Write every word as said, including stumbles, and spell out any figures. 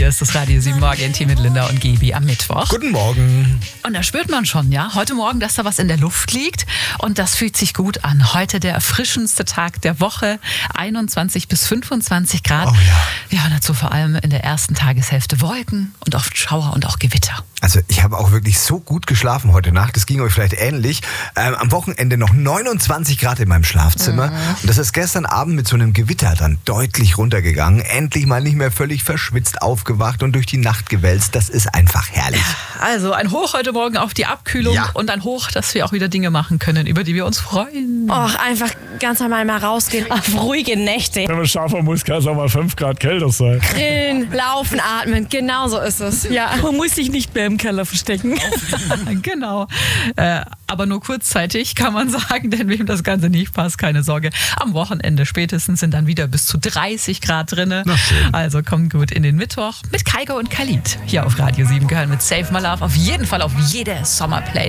Hier ist das Radio sieben Morgen-Team mit Linda und Gaby am Mittwoch. Guten Morgen. Und da spürt man schon, ja, heute Morgen, dass da was in der Luft liegt. Und das fühlt sich gut an. Heute der erfrischendste Tag der Woche. einundzwanzig bis fünfundzwanzig Grad. Oh ja. Ja, und dazu vor allem in der ersten Tageshälfte Wolken und oft Schauer und auch Gewitter. Also ich habe auch wirklich so gut geschlafen heute Nacht. Das ging euch vielleicht ähnlich. Ähm, am Wochenende noch neunundzwanzig Grad in meinem Schlafzimmer. Mhm. Und das ist gestern Abend mit so einem Gewitter dann deutlich runtergegangen. Endlich mal nicht mehr völlig verschwitzt aufgewacht und durch die Nacht gewälzt. Das ist einfach herrlich. Also ein Hoch heute Morgen auf die Abkühlung Ja. und ein Hoch, dass wir auch wieder Dinge machen können, über die wir uns freuen. Och, einfach ganz normal mal rausgehen auf ruhige Nächte. Wenn man scharfer muss, kann es auch mal fünf Grad kälter sein. Grillen, laufen, atmen, genau so ist es. Ja. Man muss sich nicht mehr im Keller verstecken. Genau. Äh, aber nur kurzzeitig kann man sagen, denn wem das Ganze nicht passt, keine Sorge. Am Wochenende spätestens sind dann wieder bis zu dreißig Grad drinne. Na schön. Also kommt gut in den Mittwoch mit Kaigo und Khalid. Hier auf Radio sieben gehören mit Save My Love auf jeden Fall auf jede Sommerplay.